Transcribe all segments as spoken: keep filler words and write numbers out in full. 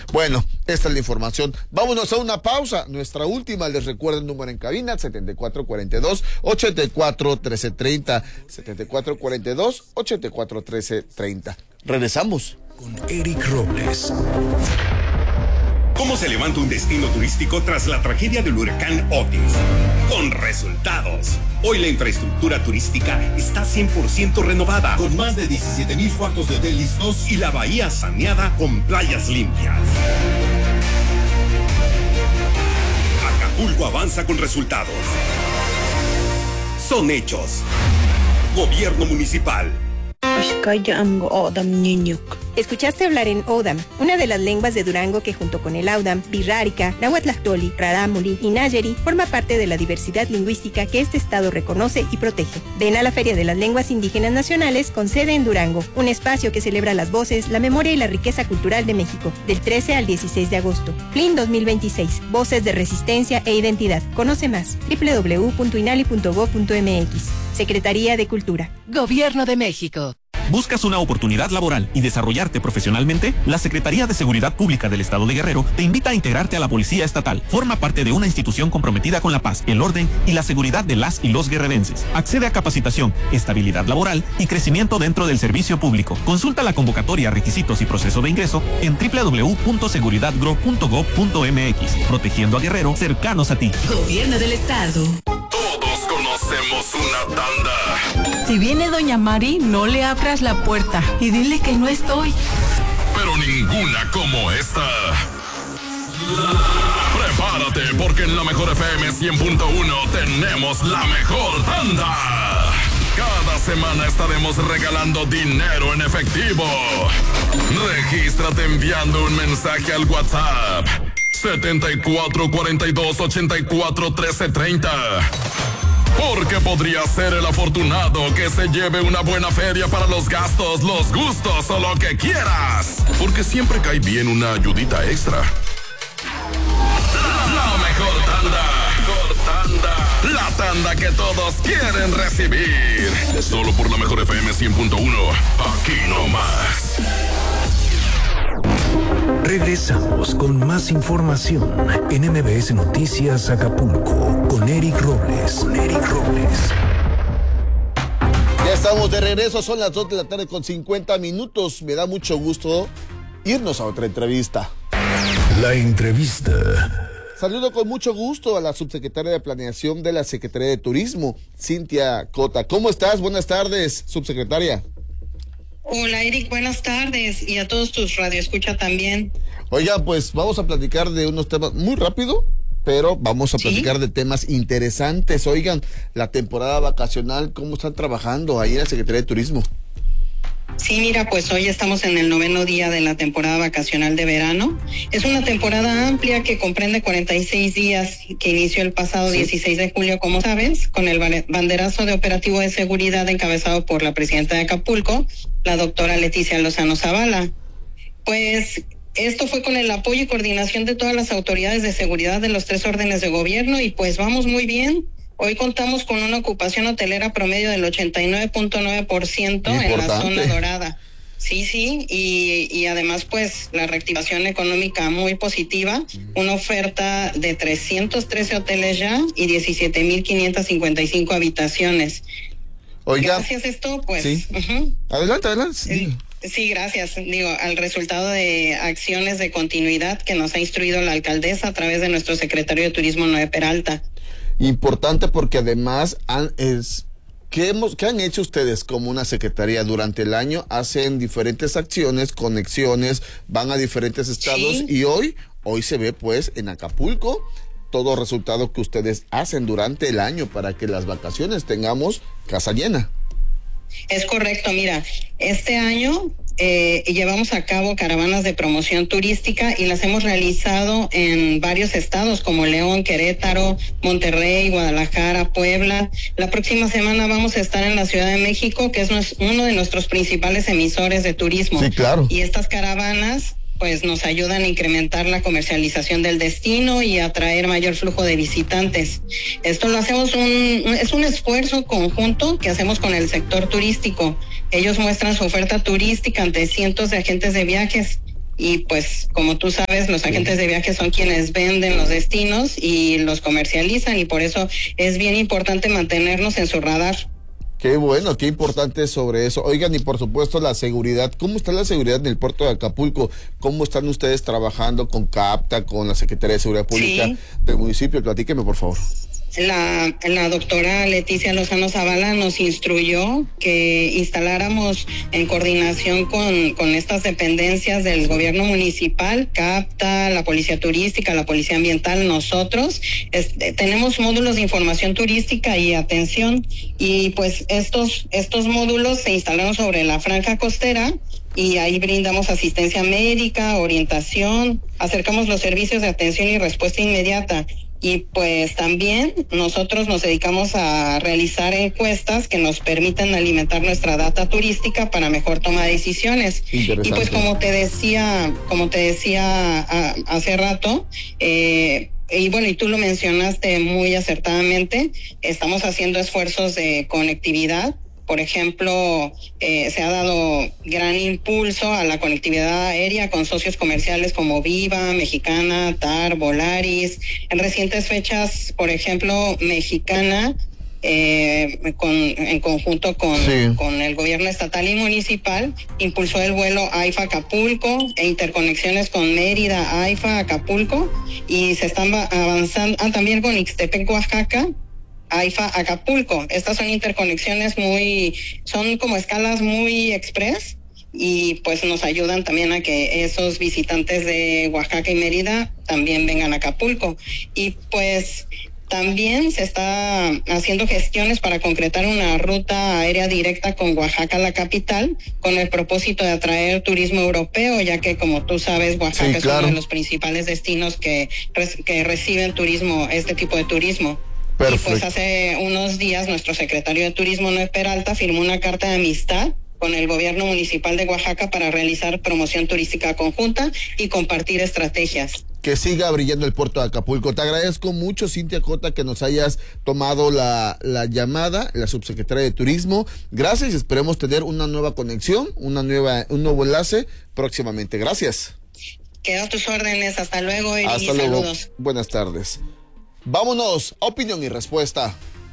Bueno, esta es la información. Vámonos a una pausa. Nuestra última, les recuerdo el número en cabina, setenta y cuatro cuarenta y dos, ochenta y cuatro trece treinta. setenta y cuatro cuarenta y dos, ochenta y cuatro trece treinta. Regresamos. Con Eric Robles. ¿Cómo se levanta un destino turístico tras la tragedia del huracán Otis? Con resultados. Hoy la infraestructura turística está cien por ciento renovada, con más de diecisiete mil cuartos de hotel listos y la bahía saneada con playas limpias. Acapulco avanza con resultados. Son hechos. Gobierno municipal. Escuchaste hablar en Odam, una de las lenguas de Durango que junto con el Audam, Birrárica, Nahuatlactoli, Rarámuri y Nayeri forma parte de la diversidad lingüística que este estado reconoce y protege. Ven a la Feria de las Lenguas Indígenas Nacionales con sede en Durango, un espacio que celebra las voces, la memoria y la riqueza cultural de México, del trece al dieciséis de agosto. F L I N dos mil veintiséis, Voces de Resistencia e Identidad. Conoce más, doble u doble u doble u punto inali punto gob punto eme equis. Secretaría de Cultura. Gobierno de México. ¿Buscas una oportunidad laboral y desarrollarte profesionalmente? La Secretaría de Seguridad Pública del Estado de Guerrero te invita a integrarte a la Policía Estatal. Forma parte de una institución comprometida con la paz, el orden y la seguridad de las y los guerrerenses. Accede a capacitación, estabilidad laboral y crecimiento dentro del servicio público. Consulta la convocatoria, requisitos y proceso de ingreso en doble u doble u doble u punto seguridad gro punto gob punto eme equis. Protegiendo a Guerrero, cercanos a ti. Gobierno del Estado. Todos conocemos una tanda. Si viene Doña Mari, no le abras la puerta y dile que no estoy. Pero ninguna como esta. Prepárate, porque en la mejor F M cien punto uno tenemos la mejor tanda. Cada semana estaremos regalando dinero en efectivo. Regístrate enviando un mensaje al WhatsApp setenta y cuatro cuarenta y dos ochenta y cuatro trece treinta. Porque podría ser el afortunado que se lleve una buena feria para los gastos, los gustos o lo que quieras. Porque siempre cae bien una ayudita extra. La, la mejor tanda. Mejor tanda. La tanda que todos quieren recibir. Solo por la mejor F M cien punto uno. Aquí nomás. Regresamos con más información en M B S Noticias Acapulco con Eric Robles. Con Eric Robles. Ya estamos de regreso, son las dos de la tarde con cincuenta minutos. Me da mucho gusto irnos a otra entrevista. La entrevista. Saludo con mucho gusto a la subsecretaria de Planeación de la Secretaría de Turismo, Cintia Cota. ¿Cómo estás? Buenas tardes, subsecretaria. Hola Eric, buenas tardes y a todos tus radioescucha también. Oiga, pues vamos a platicar de unos temas muy rápido, pero vamos a platicar ¿Sí? de temas interesantes. Oigan, la temporada vacacional, ¿cómo están trabajando ahí en la Secretaría de Turismo? Sí, mira, pues hoy estamos en el noveno día de la temporada vacacional de verano. Es una temporada amplia que comprende cuarenta y seis días, que inició el pasado sí. dieciséis de julio, como sabes, con el banderazo de operativo de seguridad encabezado por la presidenta de Acapulco, la doctora Leticia Lozano Zavala. Pues esto fue con el apoyo y coordinación de todas las autoridades de seguridad de los tres órdenes de gobierno y pues vamos muy bien. Hoy contamos con una ocupación hotelera promedio del ochenta y nueve punto nueve por ciento en la zona dorada. Sí, sí, y, y además pues la reactivación económica muy positiva, una oferta de trescientos trece hoteles ya y diecisiete mil quinientas cincuenta y cinco habitaciones. Oiga, gracias a esto pues... Sí. Uh-huh. Adelante, adelante. Sí. Sí, gracias. Digo, al resultado de acciones de continuidad que nos ha instruido la alcaldesa a través de nuestro secretario de Turismo, Noé Peralta. Importante porque además han, es, ¿qué, hemos, ¿qué han hecho ustedes como una secretaría durante el año? Hacen diferentes acciones, conexiones, van a diferentes estados sí. y hoy, hoy se ve pues en Acapulco todo resultado que ustedes hacen durante el año para que las vacaciones tengamos casa llena. Es correcto, mira, este año eh, llevamos a cabo caravanas de promoción turística y las hemos realizado en varios estados como León, Querétaro, Monterrey, Guadalajara, Puebla. La próxima semana vamos a estar en la Ciudad de México, que es uno de nuestros principales emisores de turismo. Sí, claro. Y estas caravanas pues nos ayudan a incrementar la comercialización del destino y atraer mayor flujo de visitantes. Esto lo hacemos un, es un esfuerzo conjunto que hacemos con el sector turístico. Ellos muestran su oferta turística ante cientos de agentes de viajes y pues como tú sabes, los agentes de viaje son quienes venden los destinos y los comercializan, y por eso es bien importante mantenernos en su radar. Qué bueno, qué importante es sobre eso. Oigan, y por supuesto la seguridad. ¿Cómo está la seguridad en el puerto de Acapulco? ¿Cómo están ustedes trabajando con CAPTA, con la Secretaría de Seguridad Pública sí. del municipio? Platíqueme, por favor. La, la doctora Leticia Lozano Zavala nos instruyó que instaláramos en coordinación con, con estas dependencias del gobierno municipal, CAPTA, la Policía Turística, la Policía Ambiental, nosotros, este, tenemos módulos de información turística y atención, y pues estos, estos módulos se instalaron sobre la franja costera, y ahí brindamos asistencia médica, orientación, acercamos los servicios de atención y respuesta inmediata. Y pues también nosotros nos dedicamos a realizar encuestas que nos permitan alimentar nuestra data turística para mejor toma de decisiones. Y pues como te decía, como te decía a, hace rato, eh, y bueno, y tú lo mencionaste muy acertadamente, estamos haciendo esfuerzos de conectividad. Por ejemplo, eh, se ha dado gran impulso a la conectividad aérea con socios comerciales como Viva, Mexicana, T A R, Volaris. En recientes fechas, por ejemplo, Mexicana, eh, con, en conjunto con, sí. con el gobierno estatal y municipal, impulsó el vuelo AIFA Acapulco e interconexiones con Mérida, AIFA Acapulco, y se están avanzando ah, también con Ixtepec, Oaxaca, AIFA Acapulco. Estas son interconexiones muy, son como escalas muy express, y pues nos ayudan también a que esos visitantes de Oaxaca y Mérida también vengan a Acapulco. Y pues también se está haciendo gestiones para concretar una ruta aérea directa con Oaxaca, la capital, con el propósito de atraer turismo europeo, ya que como tú sabes, Oaxaca sí, claro. es uno de los principales destinos que, que reciben turismo, este tipo de turismo. Perfecto. Y pues hace unos días nuestro secretario de Turismo, Noé Peralta, firmó una carta de amistad con el gobierno municipal de Oaxaca para realizar promoción turística conjunta y compartir estrategias. Que siga brillando el puerto de Acapulco. Te agradezco mucho, Cintia Cota, que nos hayas tomado la, la llamada, la subsecretaria de Turismo. Gracias, esperemos tener una nueva conexión, una nueva, un nuevo enlace próximamente. Gracias. Quedo a tus órdenes. Hasta luego, Eri. Hasta luego. Saludos. Buenas tardes. Vámonos a opinión y respuesta.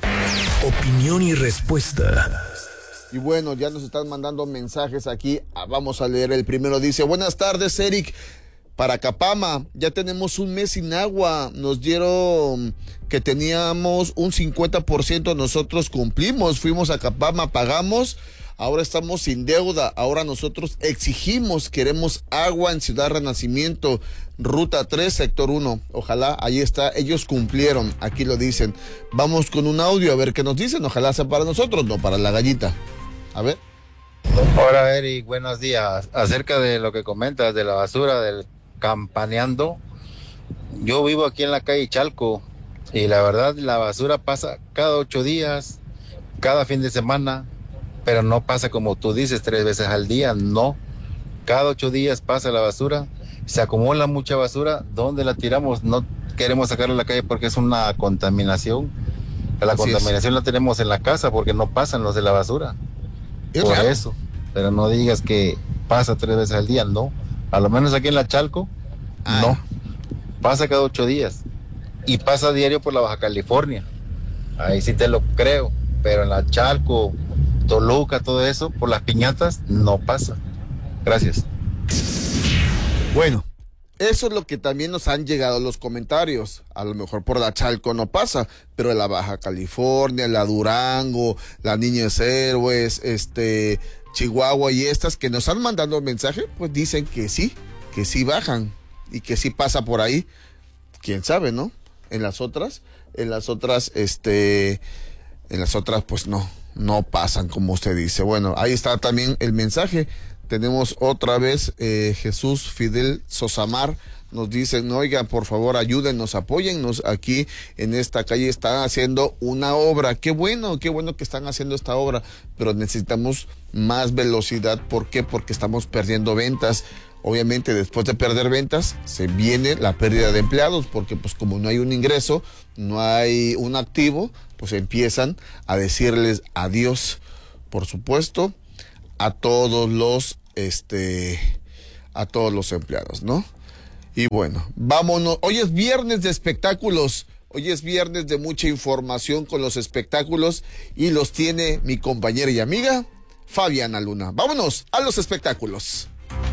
Opinión y respuesta. Y bueno, ya nos están mandando mensajes aquí. Vamos a leer el primero. Dice, buenas tardes, Eric. Para Capama, ya tenemos un mes sin agua. Nos dieron que teníamos un cincuenta por ciento. Nosotros cumplimos. Fuimos a Capama, pagamos. Ahora estamos sin deuda. Ahora nosotros exigimos, queremos agua en Ciudad Renacimiento, Ruta tres, Sector uno. Ojalá, ahí está, ellos cumplieron, aquí lo dicen. Vamos con un audio a ver qué nos dicen. Ojalá sea para nosotros, no para la gallita. A ver. Hola, Eric, buenos días. Acerca de lo que comentas de la basura del Campaneando, yo vivo aquí en la calle Chalco y la verdad la basura pasa cada ocho días, cada fin de semana. Pero no pasa como tú dices, tres veces al día, no. Cada ocho días pasa la basura, se acumula mucha basura. ¿Dónde la tiramos? No queremos sacarla a la calle porque es una contaminación. La Así contaminación es. La tenemos en la casa porque no pasan los de la basura. ¿Es Por real? Eso. Pero no digas que pasa tres veces al día, no. A lo menos aquí en la Chalco, ah. no. Pasa cada ocho días. Y pasa diario por la Baja California. Ahí sí te lo creo. Pero en la Chalco, Toluca, todo eso, por las piñatas, no pasa. Gracias. Bueno, eso es lo que también nos han llegado los comentarios. A lo mejor por la Chalco no pasa, pero en la Baja California, la Durango, la Niños Héroes, este, Chihuahua y estas que nos han mandado mensaje, pues dicen que sí, que sí bajan y que sí pasa por ahí. Quién sabe, ¿no? En las otras, en las otras, este, en las otras, pues no. No pasan, como usted dice. Bueno, ahí está también el mensaje. Tenemos otra vez eh, Jesús Fidel Sosamar. Nos dicen, oigan, por favor, ayúdennos, apóyennos. Aquí en esta calle están haciendo una obra. Qué bueno, qué bueno que están haciendo esta obra. Pero necesitamos más velocidad. ¿Por qué? Porque estamos perdiendo ventas. Obviamente, después de perder ventas, se viene la pérdida de empleados, porque pues como no hay un ingreso, no hay un activo, pues empiezan a decirles adiós, por supuesto, a todos los, este, a todos los empleados, ¿no? Y bueno, vámonos. Hoy es viernes de espectáculos. Hoy es viernes de mucha información con los espectáculos y los tiene mi compañera y amiga Fabiana Luna. Vámonos a los espectáculos.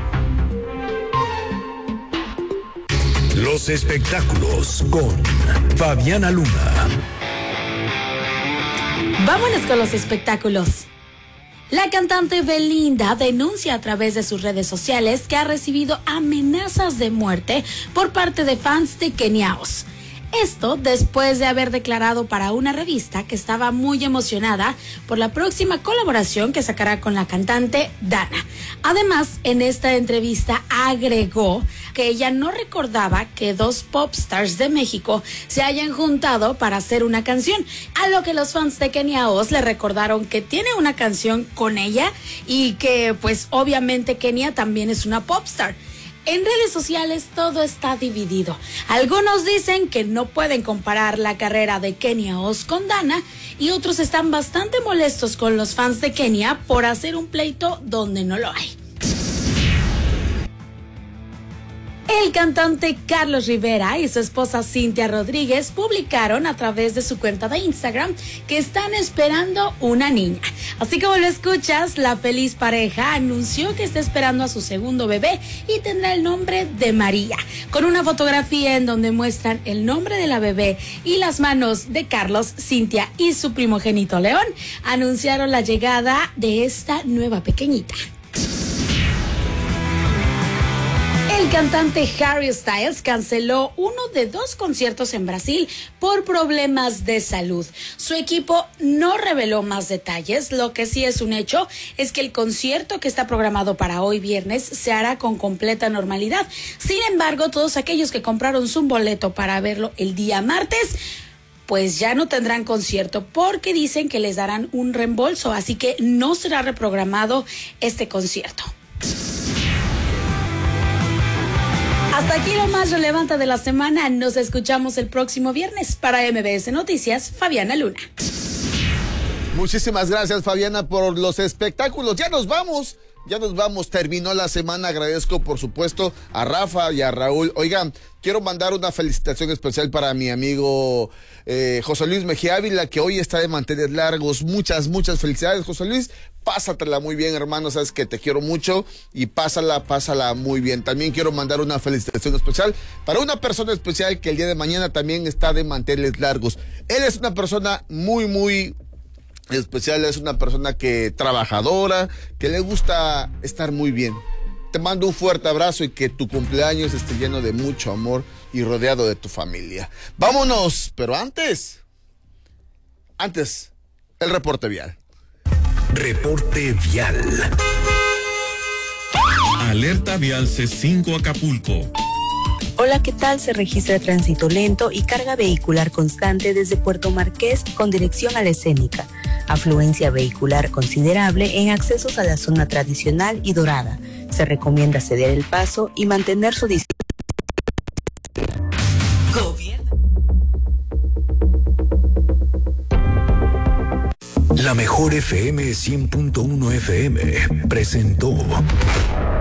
Los espectáculos con Fabiana Luna. Vámonos con los espectáculos. La cantante Belinda denuncia a través de sus redes sociales que ha recibido amenazas de muerte por parte de fans de Kenia Oz. Esto después de haber declarado para una revista que estaba muy emocionada por la próxima colaboración que sacará con la cantante Dana. Además, en esta entrevista agregó que ella no recordaba que dos popstars de México se hayan juntado para hacer una canción, a lo que los fans de Kenia Oz le recordaron que tiene una canción con ella y que pues obviamente Kenia también es una popstar. En redes sociales todo está dividido. Algunos dicen que no pueden comparar la carrera de Kenia Oz con Dana y otros están bastante molestos con los fans de Kenia por hacer un pleito donde no lo hay. El cantante Carlos Rivera y su esposa Cintia Rodríguez publicaron a través de su cuenta de Instagram que están esperando una niña. Así como lo escuchas, la feliz pareja anunció que está esperando a su segundo bebé y tendrá el nombre de María, con una fotografía en donde muestran el nombre de la bebé y las manos de Carlos, Cintia y su primogénito León. Anunciaron la llegada de esta nueva pequeñita. El cantante Harry Styles canceló uno de dos conciertos en Brasil por problemas de salud. Su equipo no reveló más detalles. Lo que sí es un hecho es que el concierto que está programado para hoy viernes se hará con completa normalidad. Sin embargo, todos aquellos que compraron su boleto para verlo el día martes, pues ya no tendrán concierto porque dicen que les darán un reembolso, así que no será reprogramado este concierto. Hasta aquí lo más relevante de la semana. Nos escuchamos el próximo viernes. Para M B S Noticias, Fabiana Luna. Muchísimas gracias, Fabiana, por los espectáculos. Ya nos vamos, ya nos vamos. Terminó la semana. Agradezco, por supuesto, a Rafa y a Raúl. Oigan, quiero mandar una felicitación especial para mi amigo eh, José Luis Mejía Ávila, que hoy está de mantener largos. Muchas, muchas felicidades, José Luis. Pásatela muy bien, hermano, sabes que te quiero mucho y pásala, pásala muy bien. También quiero mandar una felicitación especial para una persona especial que el día de mañana también está de manteles largos. Él es una persona muy, muy especial, es una persona que trabajadora, que le gusta estar muy bien. Te mando un fuerte abrazo y que tu cumpleaños esté lleno de mucho amor y rodeado de tu familia. Vámonos, pero antes, antes, el reporte vial. Reporte vial. Alerta vial C cinco Acapulco. Hola, ¿qué tal? Se registra tránsito lento y carga vehicular constante desde Puerto Marqués con dirección a la Escénica. Afluencia vehicular considerable en accesos a la zona tradicional y dorada. Se recomienda ceder el paso y mantener su distancia. Gobierno. La mejor F M cien punto uno F M presentó